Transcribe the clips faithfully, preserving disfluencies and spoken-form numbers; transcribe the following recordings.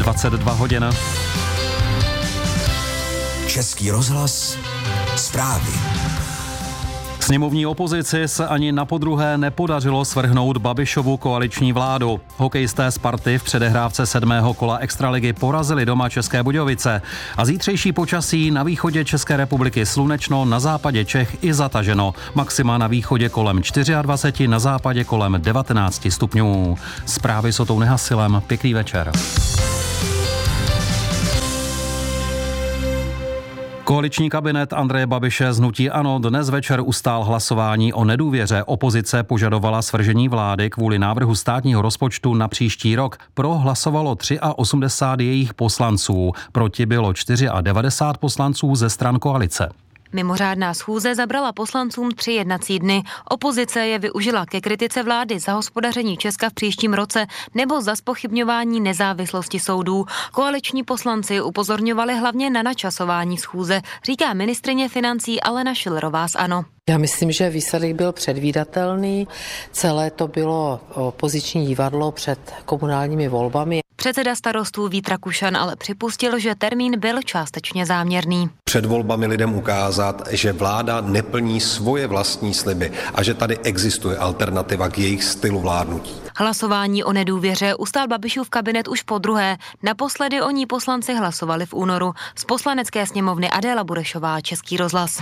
dvacet dva hodin. Český rozhlas, zprávy. Sněmovní opozici se ani napodruhé nepodařilo svrhnout Babišovu koaliční vládu. Hokejisté Sparty v předehrávce sedmého kola extraligy porazili doma České Budějovice. A zítřejší počasí: na východě České republiky slunečno, na západě Čech i zataženo. Maxima na východě kolem dvacet čtyři, na západě kolem devatenáct stupňů. Zprávy s Otou Nehasilem. Pěkný večer. Koaliční kabinet Andreje Babiše z hnutí ANO dnes večer ustál hlasování o nedůvěře. Opozice požadovala svržení vlády kvůli návrhu státního rozpočtu na příští rok. Pro hlasovalo osmdesát tři jejich poslanců, proti bylo devadesát čtyři poslanců ze stran koalice. Mimořádná schůze zabrala poslancům tři jednací dny. Opozice je využila ke kritice vlády za hospodaření Česka v příštím roce nebo za zpochybňování nezávislosti soudů. Koaliční poslanci upozorňovali hlavně na načasování schůze, říká ministryně financí Alena Schillerová z ANO. Já myslím, že výsledek byl předvídatelný. Celé to bylo opoziční divadlo před komunálními volbami. Předseda Starostů Vít Rakušan ale připustil, že termín byl částečně záměrný. Před volbami lidem ukázat, že vláda neplní svoje vlastní sliby a že tady existuje alternativa k jejich stylu vládnutí. Hlasování o nedůvěře ustál Babišův kabinet už podruhé. Naposledy o ní poslanci hlasovali v únoru. Z Poslanecké sněmovny Adéla Burešová, Český rozhlas.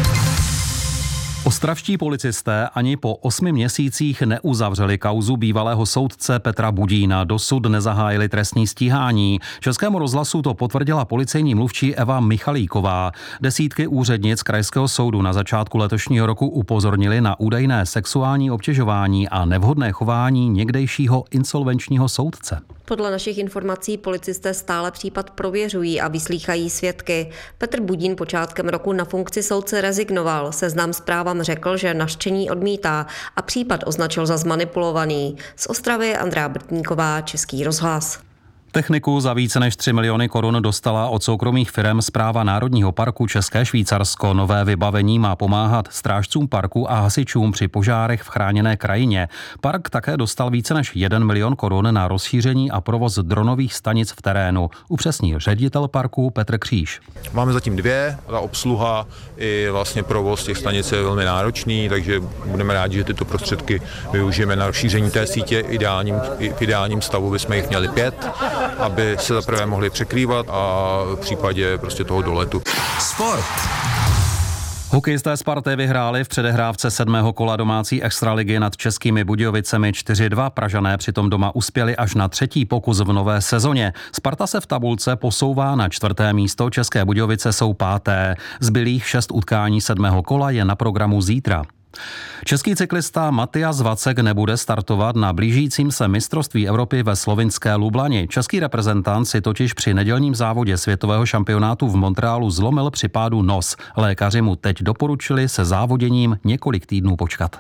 Ostravští policisté ani po osmi měsících neuzavřeli kauzu bývalého soudce Petra Budína, dosud nezahájili trestní stíhání. Českému rozhlasu to potvrdila policejní mluvčí Eva Michalíková. Desítky úřednic krajského soudu na začátku letošního roku upozornili na údajné sexuální obtěžování a nevhodné chování někdejšího insolvenčního soudce. Podle našich informací policisté stále případ prověřují a vyslýchají svědky. Petr Budín počátkem roku na funkci soudce rezignoval. Seznam Zprávám řekl, že nařčení odmítá a případ označil za zmanipulovaný. Z Ostravy Andrea Brtníková, Český rozhlas. Techniku za více než tři miliony korun dostala od soukromých firem Správa Národního parku České Švýcarsko. Nové vybavení má pomáhat strážcům parku a hasičům při požárech v chráněné krajině. Park také dostal více než jeden milion korun na rozšíření a provoz dronových stanic v terénu. Upřesní ředitel parku Petr Kříž. Máme zatím dvě, ta obsluha i vlastně provoz těch stanic je velmi náročný, takže budeme rádi, že tyto prostředky využijeme na rozšíření té sítě. Ideálním, v ideálním stavu bychom jich měli pět, aby se zaprvé mohli překrývat a v případě prostě toho doletu. Sport. Hokejisté Sparty vyhráli v předehrávce sedmého kola domácí extraligy nad Českými Budějovicemi čtyři dva. Pražané přitom doma uspěli až na třetí pokus v nové sezóně. Sparta se v tabulce posouvá na čtvrté místo, České Budějovice jsou páté. Zbylých šest utkání sedmého kola je na programu zítra. Český cyklista Matyas Vacek nebude startovat na blížícím se mistrovství Evropy ve slovinské Lublani. Český reprezentant si totiž při nedělním závodě světového šampionátu v Montrealu zlomil při pádu nos. Lékaři mu teď doporučili se závoděním několik týdnů počkat.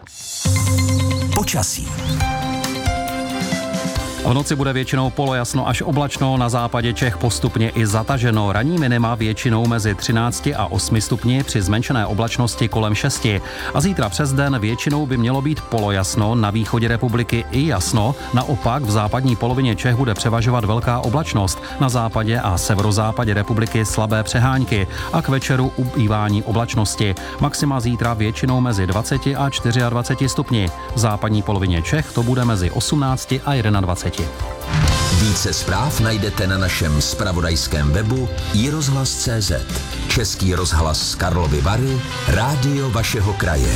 Počasí. V noci bude většinou polojasno až oblačno, na západě Čech postupně i zataženo. Ranní minima většinou mezi třinácti a osmi stupni, při zmenšené oblačnosti kolem šesti. A zítra přes den většinou by mělo být polojasno, na východě republiky i jasno. Naopak v západní polovině Čech bude převažovat velká oblačnost. Na západě a severozápadě republiky slabé přehánky a k večeru ubývání oblačnosti. Maxima zítra většinou mezi dvaceti a dvaceti čtyřmi stupni. V západní polovině Čech to bude mezi osmnácti a jednadvaceti. Více zpráv najdete na našem zpravodajském webu i rozhlas tečka cé zet. Český rozhlas z Karlovy Vary, rádio vašeho kraje.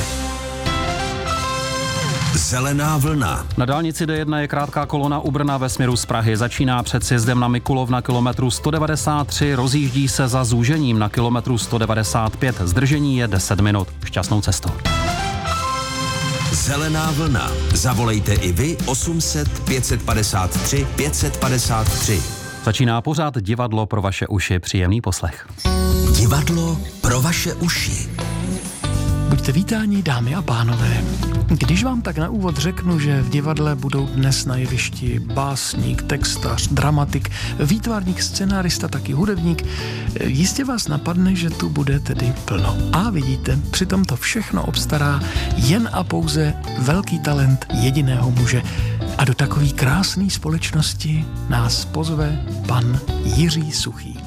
Zelená vlna. Na dálnici D jedna je krátká kolona u Brna ve směru z Prahy. Začíná před sjezdem na Mikulov na kilometru sto devadesát tři, rozjíždí se za zúžením na kilometru sto devadesát pět. Zdržení je deset minut. Šťastnou cestu. Zelená vlna. Zavolejte i vy osm set pět set padesát tři pět set padesát tři. Začíná pořád divadlo pro vaše uši. Příjemný poslech. Divadlo pro vaše uši. Buďte vítáni, dámy a pánové. Když vám tak na úvod řeknu, že v divadle budou dnes na jevišti básník, textař, dramatik, výtvarník, scenárista, taky hudebník, jistě vás napadne, že tu bude tedy plno. A vidíte, přitom to všechno obstará jen a pouze velký talent jediného muže. A do takové krásné společnosti nás pozve pan Jiří Suchý.